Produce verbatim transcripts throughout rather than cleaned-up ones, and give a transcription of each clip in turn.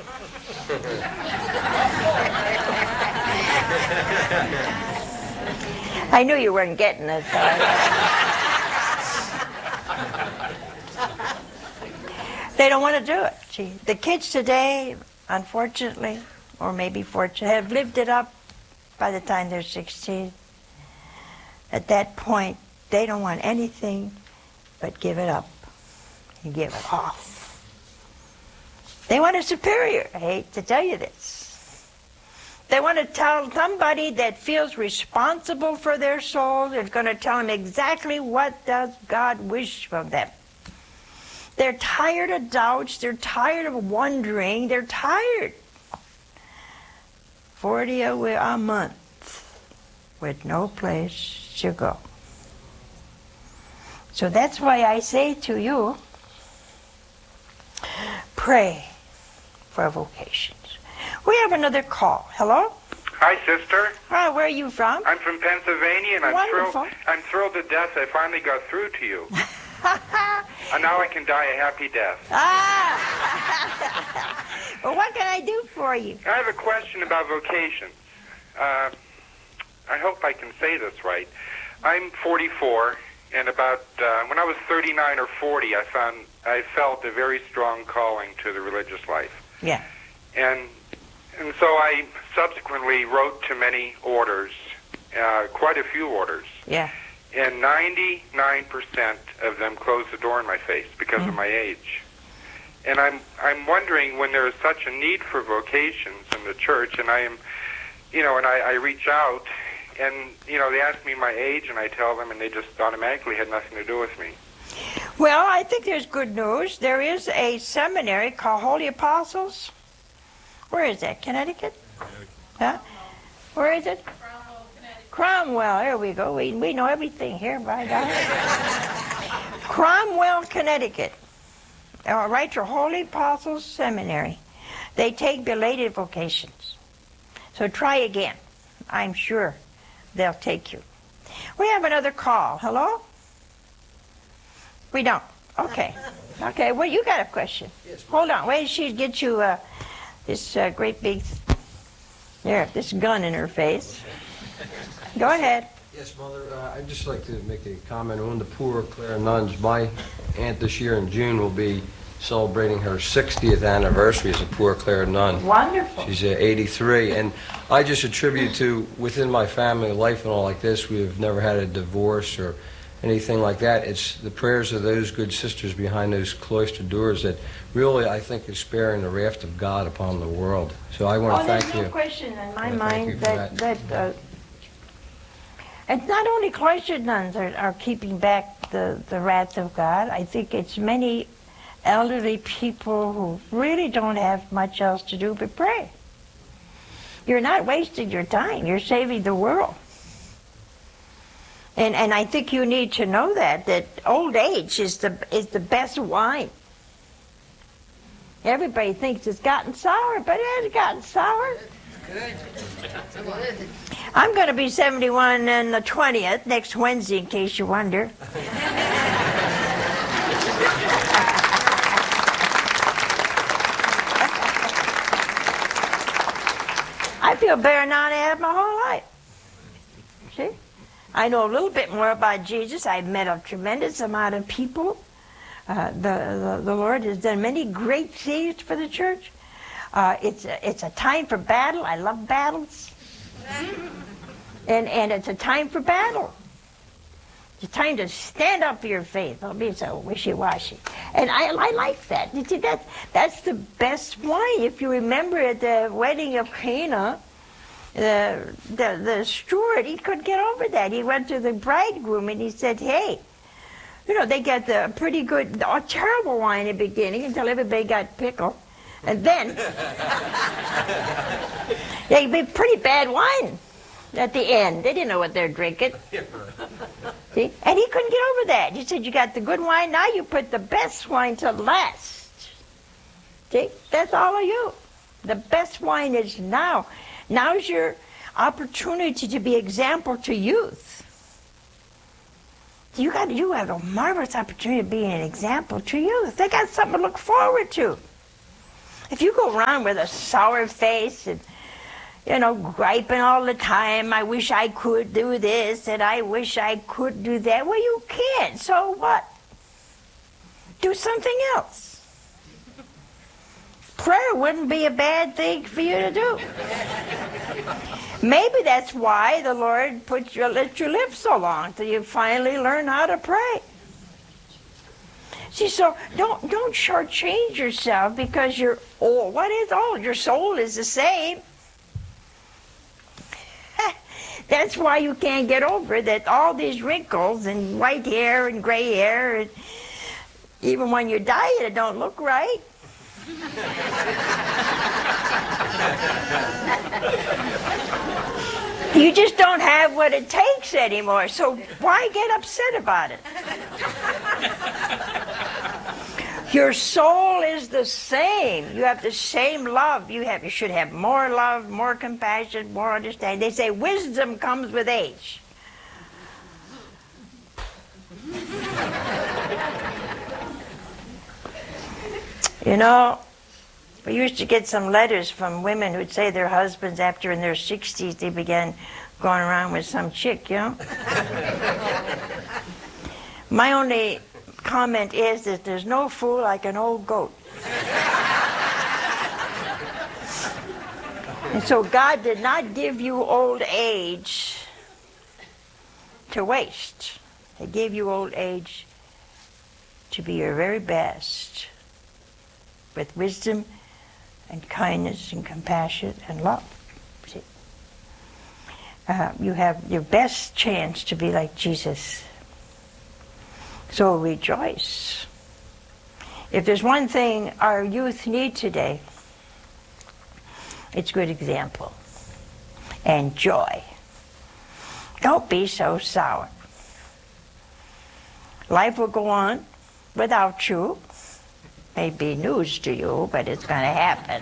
I knew you weren't getting this. So they don't want to do it. See, the kids today, unfortunately, or maybe fortunately, have lived it up by the time they're sixteen. At that point, they don't want anything but give it up and give it off. They want a superior. I hate to tell you this. They want to tell somebody that feels responsible for their soul, is going to tell them exactly what does God wish from them. They're tired of doubts. They're tired of wondering. They're tired. Forty a, a month with no place to go. So that's why I say to you, pray for vocations. We have another call. Hello? Hi, sister. Hi, where are you from? I'm from Pennsylvania, and I'm Wonderful. thrilled. I'm thrilled to death I finally got through to you. And now I can die a happy death. Ah! Well, what can I do for you? I have a question about vocations. Uh, I hope I can say this right. I'm forty-four, and about uh, when I was thirty-nine or forty, I found I felt a very strong calling to the religious life. Yeah. And and so I subsequently wrote to many orders, uh, quite a few orders. Yeah. And ninety-nine percent of them closed the door in my face because Mm. of my age. And I'm I'm wondering, when there is such a need for vocations in the church, and I am, you know, and I, I reach out, and, you know, they ask me my age, and I tell them, and they just automatically had nothing to do with me. Well, I think there's good news. There is a seminary called Holy Apostles. Where is that? Connecticut? Huh? Where is it? Cromwell, Connecticut. Cromwell. There we go. We, we know everything here, by God. Cromwell, Connecticut. All right, your Holy Apostles Seminary. They take belated vocations. So try again. I'm sure they'll take you. We have another call. Hello? We don't. Okay. Okay, well, you got a question. Yes, Hold on. Wait, she get you uh, this uh, great big, there, this gun in her face. Go ahead. Yes, Mother. Uh, I'd just like to make a comment on the Poor Clare nuns. My aunt this year in June will be celebrating her sixtieth anniversary as a Poor Clare nun. Wonderful. She's uh, eighty-three, and I just attribute to, within my family life and all like this, we have never had a divorce or anything like that. It's the prayers of those good sisters behind those cloistered doors that really, I think, is sparing the wrath of God upon the world. So I want to Oh, thank there's you. no question in my Yeah, thank mind you for that, that uh, it's not only cloistered nuns are, are keeping back the, the wrath of God. I think it's many elderly people who really don't have much else to do but pray. You're not wasting your time. You're saving the world. And and I think you need to know that, that old age is the is the best wine. Everybody thinks it's gotten sour, but it hasn't gotten sour. I'm going to be seventy-one on the twentieth, next Wednesday, in case you wonder. I feel better now than I have my whole life. See? I know a little bit more about Jesus. I've met a tremendous amount of people. Uh, the, the the Lord has done many great things for the church. Uh, it's a, it's a time for battle. I love battles, and and it's a time for battle. It's a time to stand up for your faith. Don't be so wishy-washy. And I I like that. You see, that that's the best wine. If you remember at the wedding of Cana, the the the steward, he couldn't get over that. He went to the bridegroom and he said, "Hey, you know, they got the pretty good, a terrible wine in the beginning until everybody got pickled. And then, they be pretty bad wine at the end. They didn't know what they're drinking. See? And he couldn't get over that. He said, you got the good wine, now you put the best wine to last. See? That's all of you. The best wine is now. Now's your opportunity to be example to youth. You got you have a marvelous opportunity of being an example to youth. They got something to look forward to. If you go around with a sour face and, you know, griping all the time, I wish I could do this and I wish I could do that, well, you can't. So what? Do something else. Prayer wouldn't be a bad thing for you to do. Maybe that's why the Lord put your, let you live so long, till you finally learn how to pray. See, so don't don't shortchange yourself because you're old. What is old? Your soul is the same. That's why you can't get over that all these wrinkles and white hair and gray hair, and even when you dye it, it don't look right. You just don't have what it takes anymore, so why get upset about it? Your soul is the same. You have the same love. You have. You should have more love, more compassion, more understanding. They say wisdom comes with age. You know, we used to get some letters from women who'd say their husbands, after in their sixties, they began going around with some chick, you know. My only comment is that there's no fool like an old goat. And so God did not give you old age to waste. He gave you old age to be your very best, with wisdom and kindness and compassion and love. See? Uh, you have your best chance to be like Jesus. So rejoice. If there's one thing our youth need today, it's good example and joy. Don't be so sour. Life will go on without you. May be news to you, but it's going to happen.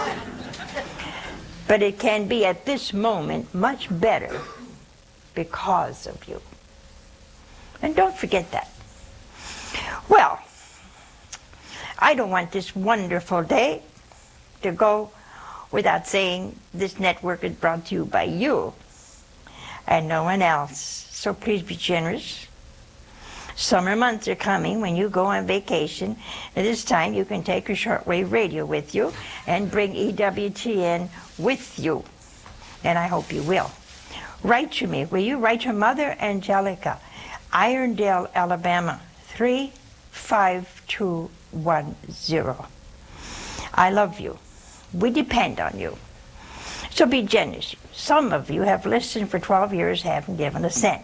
But it can be at this moment much better because of you. And don't forget that. Well, I don't want this wonderful day to go without saying this network is brought to you by you and no one else. So please be generous. Summer months are coming when you go on vacation. At this time, you can take a shortwave radio with you and bring E W T N with you. And I hope you will. Write to me. Will you write to Mother Angelica, Irondale, Alabama, three five two one zero. I love you. We depend on you. So be generous. Some of you have listened for twelve years, haven't given a cent.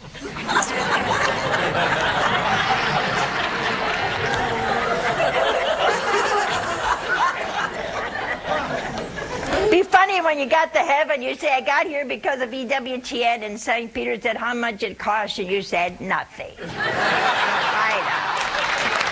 Be funny when you got to heaven, you say, I got here because of E W T N, and Saint Peter said how much it cost, and you said nothing. I know.